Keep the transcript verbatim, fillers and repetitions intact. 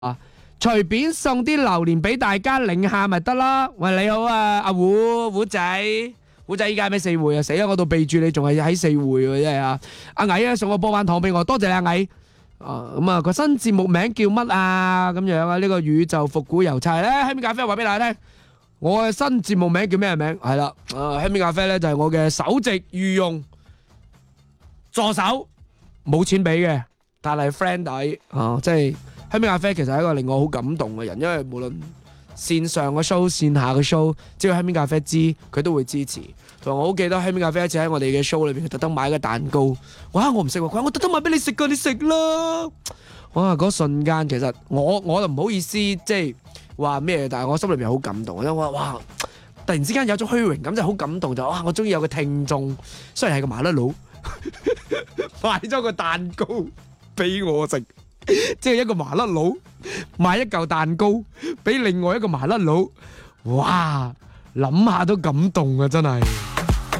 啊，隨便送啲榴蓮俾大家領下咪得啦。喂，你好啊，阿胡胡仔，胡仔依家喺咩四會啊？死啦！我度備注你仲係喺四會喎，真係啊！阿矮啊，送個波板糖俾我，多謝你阿矮。啊，咁啊個新節目名叫乜啊？咁樣啊，呢個宇宙復古郵差咧，喺面咖啡話俾大家聽，我嘅新節目名叫咩名？係啦，啊喺面咖啡咧就係我嘅首席御用助手，冇錢俾嘅，但係 friend 底啊，即係。香檳咖啡其實係一個令我好感動嘅人，因為無論線上嘅 show、線下嘅 show，只要香檳咖啡知，佢都會支持。同埋我好記得香檳咖啡一次喺我哋嘅 show 裏邊，佢特登買個蛋糕。哇！我唔食喎，佢話我特登買俾你食㗎，你食啦。哇！嗰瞬間其實我我就唔好意思，即係話咩，但係我心裏邊好感動，因為我話哇，突然之間有種虛榮感，就好感動，就哇！我終於有個聽眾，雖然係個麻甩佬，買咗個蛋糕俾我食。即係一個麻甩佬買一嚿蛋糕俾另外一個麻甩佬，哇！諗下都感動啊，真係。